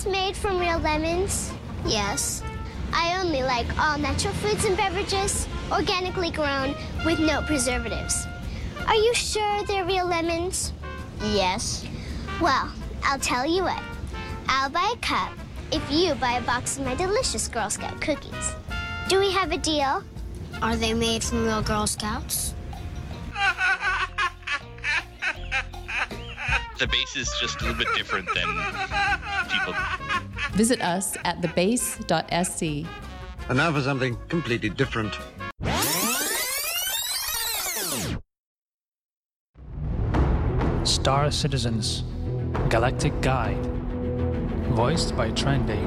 made from real lemons? Yes. I only like all natural foods and beverages, organically grown, with no preservatives. Are you sure they're real lemons? Yes. Well, I'll tell you what. I'll buy a cup if you buy a box of my delicious Girl Scout cookies. Do we have a deal? Are they made from real Girl Scouts? The base is just a little bit different than people. Visit us at thebase.sc. And now for something completely different. Star Citizens, Galactic Guide, voiced by Trendy.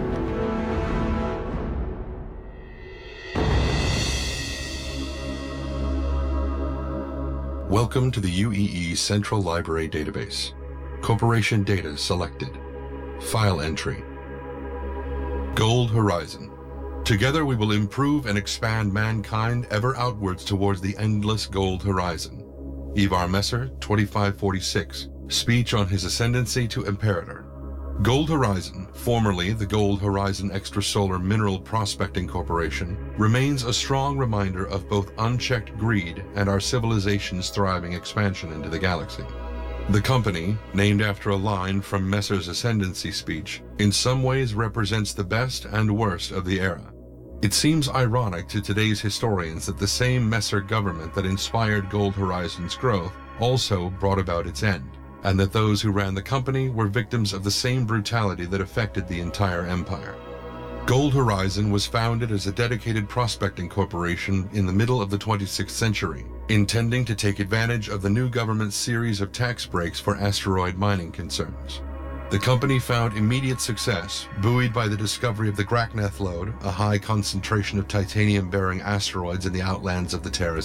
Welcome to the UEE Central Library Database. Corporation data selected. File entry. Gold Horizon. Together we will improve and expand mankind ever outwards towards the endless gold horizon. Ivar Messer, 2546. Speech on his ascendancy to Imperator. Gold Horizon, formerly the Gold Horizon Extrasolar Mineral Prospecting Corporation, remains a strong reminder of both unchecked greed and our civilization's thriving expansion into the galaxy. The company, named after a line from Messer's ascendancy speech, in some ways represents the best and worst of the era. It seems ironic to today's historians that the same Messer government that inspired Gold Horizon's growth also brought about its end, and that those who ran the company were victims of the same brutality that affected the entire empire. Gold Horizon was founded as a dedicated prospecting corporation in the middle of the 26th century, intending to take advantage of the new government's series of tax breaks for asteroid mining concerns. The company found immediate success, buoyed by the discovery of the Grakneth lode, a high concentration of titanium-bearing asteroids in the outlands of the Terra